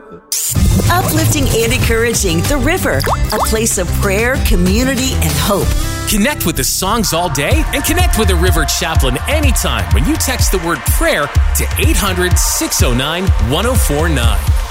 Uplifting and encouraging The River, a place of prayer, community, and hope. Connect with the songs all day and connect with the River Chaplain anytime when you text the word prayer to 800-609-1049.